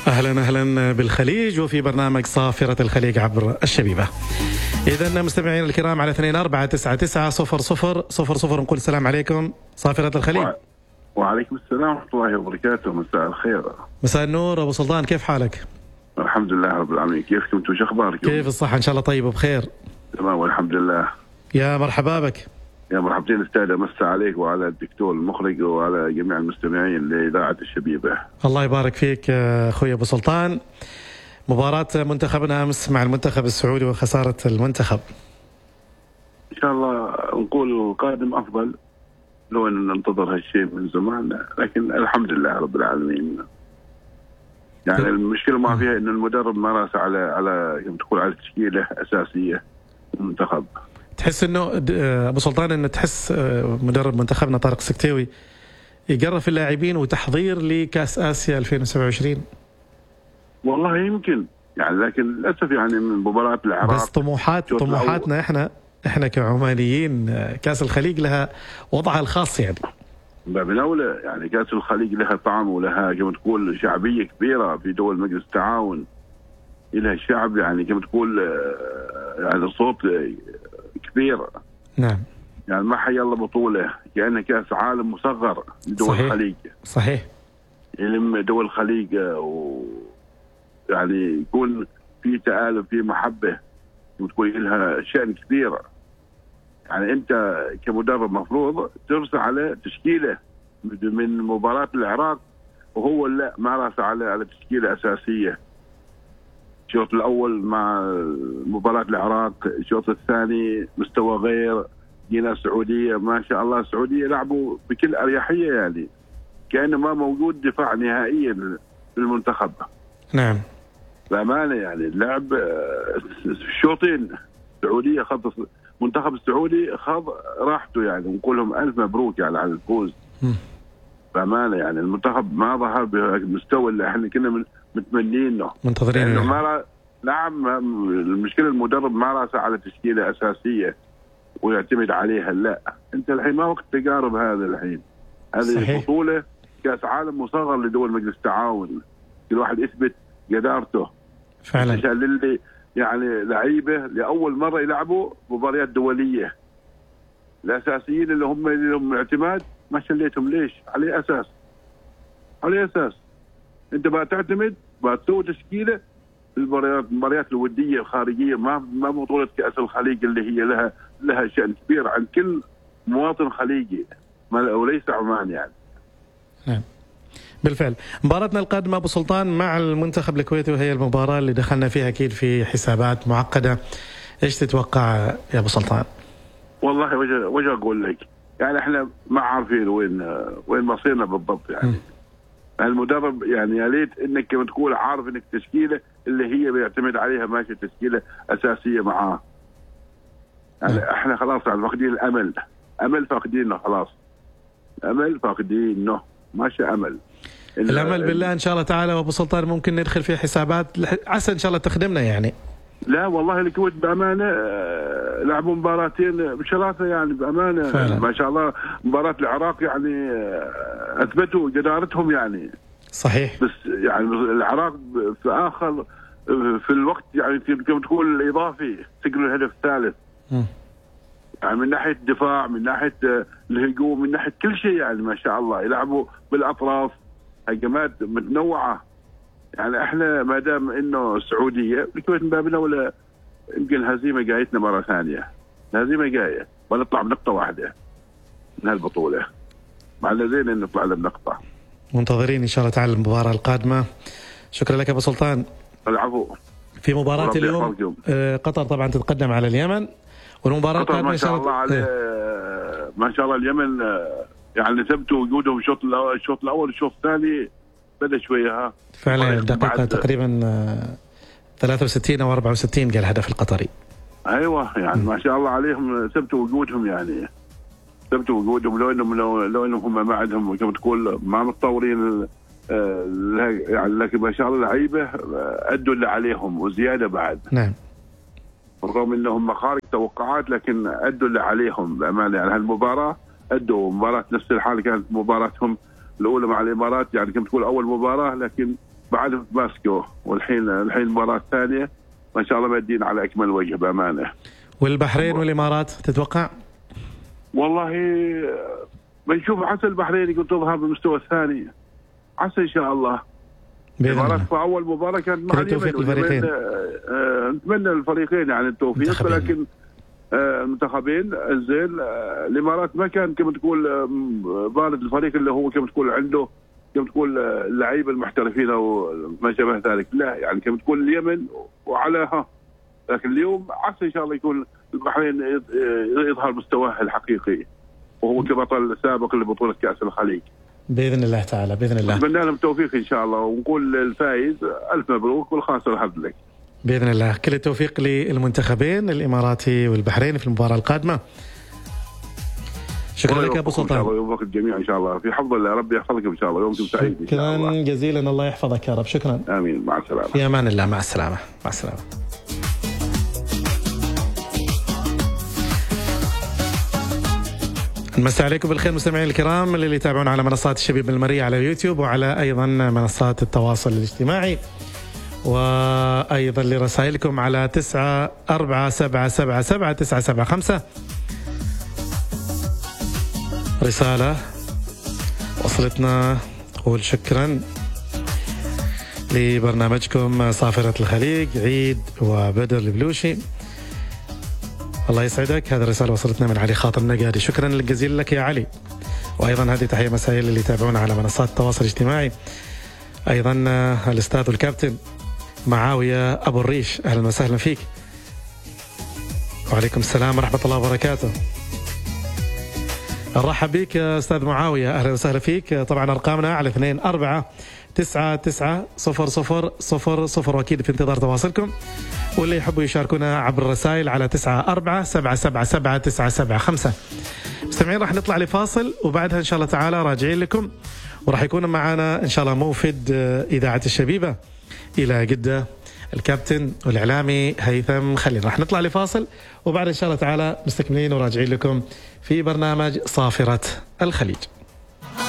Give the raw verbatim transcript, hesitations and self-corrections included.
أهلا أهلا بالخليج وفي برنامج صافرة الخليج عبر الشبيبة. إذا مستمعين الكرام على اثنين أربعة تسعة تسعة صفر صفر صفر صفر نقول السلام عليكم صافرة الخليج. وعليكم السلام ورحمة الله وبركاته. مساء الخير. مساء النور أبو سلطان، كيف حالك؟ الحمد لله رب العالمين. كيفكم انتم؟ شو اخباركم؟ كيف الصحة؟ إن شاء الله طيب وبخير. تمام والحمد لله. يا مرحبا بك. يا مرحبتين استاذ، امسي عليك وعلى الدكتور المخرج وعلى جميع المستمعين لإذاعة الشبيبة. الله يبارك فيك أخوي أبو سلطان. مباراة منتخبنا أمس مع المنتخب السعودي وخسارة المنتخب. إن شاء الله نقول القادم أفضل، لو أن ننتظر هالشيء من زمان، لكن الحمد لله رب العالمين. يعني المشكلة ما فيها إن المدرب ما راس على على تقول على تشكيلة أساسية المنتخب. تحس إنه أبو سلطان إنه تحس مدرب منتخبنا طارق السكتيوي يقرف اللاعبين وتحضير لكأس آسيا ألفين وسبعة وعشرين؟ والله يمكن يعني، لكن للأسف يعني من مباراة العراق بس طموحات طموحاتنا احنا احنا كعمانيين كأس الخليج لها وضعها الخاص يعني. من أولى يعني كأس الخليج لها طعم ولها كما تقول شعبية كبيرة في دول مجلس التعاون، لها الشعب يعني كما تقول يعني صوت كبير. نعم. يعني ما حي الله بطولة كأنها كأس عالم مصغر لدول صحيح. الخليج. صحيح. يلم دول الخليج و يعني يكون في تآلف، في محبة، وتكون لها شأن كبير. يعني أنت كمدرب مفروض ترسى على تشكيلة من مباراة العراق، وهو لا ما رأس على على تشكيلة أساسية. الشوط الأول مع مباراة العراق، الشوط الثاني مستوى غير. جينا السعودية ما شاء الله، السعودية لعبوا بكل أريحية يعني كأنه ما موجود دفاع نهائيا للمنتخب. نعم. بأمانة يعني اللعب الشوطين السعودية خط منتخب السعودي خاض راحته يعني، ونقول لهم ألف مبروك يعني على الفوز. بأمانة يعني المنتخب ما ظهر بالمستوى اللي احنا كنا متمنينه منتظرين يعني. ما نعم، المشكلة المدرب ما راسه على تشكيلة أساسية ويعتمد عليها. لا، انت الحين ما وقت تجارب. هذا الحين هذه بطولة كأس عالم مصغر لدول مجلس التعاون، كل واحد يثبت جدارته فعلا. عشان اللي يعني لعيبه لاول مره يلعبوا مباريات دوليه، الاساسيين اللي هم لهم اعتماد ما شليتهم. ليش؟ على اساس على اساس انت بقى تعتمد بقى تسوي تشكيله المباريات المباريات الوديه الخارجيه، ما ما بطوله كاس الخليج اللي هي لها لها شان كبير عن كل مواطن خليجي وليس عمان يعني. نعم بالفعل. مباراتنا القادمة أبو سلطان مع المنتخب الكويتي، وهي المباراة اللي دخلنا فيها أكيد في حسابات معقدة. إيش تتوقع يا أبو سلطان؟ والله وجه وجه أقول لك يعني إحنا ما عارفين وين وين مصيرنا بالضبط يعني. م. المدرب يعني يا ليت إنك كما تقول عارف إنك تشكيلة اللي هي بيعتمد عليها ماشي تشكيلة أساسية معاه. يعني م. إحنا خلاص يعني فاقدين الأمل، أمل فاقدينه خلاص، أمل فاقدينه ماشي أمل. الأمل بالله إن شاء الله تعالى وأبو سلطان ممكن ندخل في حسابات عسى إن شاء الله تخدمنا يعني. لا والله الكويت بأمانة لعبوا مباراتين بشراسة يعني بأمانة فعلا. ما شاء الله مباراة العراق يعني أثبتوا جدارتهم يعني. صحيح. بس يعني العراق في آخر في الوقت يعني كما تقول الإضافي سجلوا الهدف الثالث. م. يعني من ناحية الدفاع، من ناحية الهجوم، من ناحية كل شيء يعني ما شاء الله يلعبوا بالأطراف هجمات متنوعة. يعني احنا ما دام انه السعوديه الكويت من باب الاولى يمكن الهزيمه جايتنا مره ثانيه، الهزيمه جايه ونطلع بنقطه واحده من هالبطوله، مع زين ان نطلع بنقطه. منتظرين ان شاء الله تعالى المباراه القادمه. شكرا لك ابو سلطان. العفو. في مباراه اليوم قطر طبعا تتقدم على اليمن، والمباراه القادمه ما شاء الله على ما شاء الله اليمن يعني ثبتوا وجودهم الشوط الاول الشوط الاول الشوط الثاني بدا شويه ها فعلا دقيقه تقريبا ثلاثة وستين او أربعة وستين قال الهدف القطري. ايوه يعني م. ما شاء الله عليهم ثبتوا وجودهم يعني ثبتوا وجودهم لو انهم لو, لو انهم هم ما عندهم كما تقول ما متطورين يعني، لكن ما شاء الله لعيبه ادوا اللي عليهم وزياده بعد. نعم. رغم انهم خارج توقعات لكن ادوا اللي عليهم بامانه. يعني هالمباراه ادوا مباراه نفس الحال كانت مباراتهم الاولى مع الامارات يعني كما تقول اول مباراه، لكن بعد ماسكو، والحين الحين المباراه الثانيه ما شاء الله مادين على اكمل وجه بامانه. والبحرين والامارات تتوقع؟ والله بنشوف عسى البحرين يكون تظهر بالمستوى الثاني، عسى ان شاء الله. الامارات في اول مباراه كانت مع التوفيق الفريقين. آه نتمنى الفريقين يعني التوفيق، ولكن آه المنتخبين الزين. آه الامارات ما كان كما تقول آه بارد الفريق اللي هو كما تقول عنده كما تقول آه اللعيبه المحترفين او ما شابه ذلك، لا يعني كما تقول اليمن وعلى ها. لكن اليوم عسى ان شاء الله يكون البحرين يظهر مستواه الحقيقي وهو كبطل سابق لبطوله كاس الخليج باذن الله تعالى. باذن الله نتمنى لهم التوفيق ان شاء الله، ونقول للفائز الف مبروك والخاسر الحظ لك باذن الله. كل التوفيق للمنتخبين الاماراتي والبحريني في المباراه القادمه. شكرا لك ابو سلطان. الله يوفقك الجميع ان شاء الله، في حفظ الله، ربي يحفظك ان شاء الله، يومكم سعيد ان شاء الله. شكرا جزيلا، الله يحفظك يا رب. شكرا. امين، مع السلامه. في امان الله، مع السلامه. مع السلامه. نمسي عليكم بالخير مستمعين الكرام اللي يتابعون على منصات الشبيب المرئية على اليوتيوب وعلى أيضا منصات التواصل الاجتماعي، وأيضا لرسائلكم على تسعة أربعة سبعة سبعة سبعة تسعة سبعة خمسة. رسالة وصلتنا تقول شكرا لبرنامجكم صافرة الخليج، عيد وبدر البلوشي. الله يسعدك. هذه الرسالة وصلتنا من علي خاطر النقادي، شكرا جزيلا لك يا علي. وأيضا هذه تحية مسائل اللي يتابعونا على منصات التواصل الاجتماعي، أيضا الأستاذ والكابتن معاوية أبو الريش، أهلا وسهلا فيك. وعليكم السلام ورحمة الله وبركاته. نرحب بك أستاذ معاوية، أهلا وسهلا فيك. طبعا أرقامنا على اثنين أربعة تسعة تسعة صفر صفر صفر صفر، وأكيد في انتظار تواصلكم. واللي يحبوا يشاركونا عبر الرسائل على تسعة أربعة سبعة سبعة سبعة تسعة سبعة خمسة. مستمعين راح نطلع لفاصل وبعدها إن شاء الله تعالى راجعين لكم، وراح يكون معنا إن شاء الله موفد إذاعة الشبيبة إلى جدة الكابتن والإعلامي هيثم خليل. راح نطلع لفاصل وبعد إن شاء الله تعالى مستكملين وراجعين لكم في برنامج صافرة الخليج.